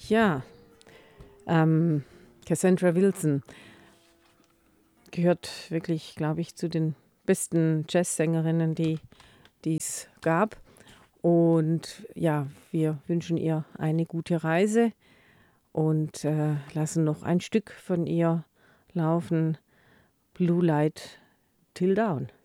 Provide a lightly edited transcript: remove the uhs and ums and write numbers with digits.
Ja, Cassandra Wilson gehört wirklich, glaube ich, zu den besten Jazzsängerinnen, die es gab. Und ja, wir wünschen ihr eine gute Reise und lassen noch ein Stück von ihr laufen. Blue Light Till Dawn.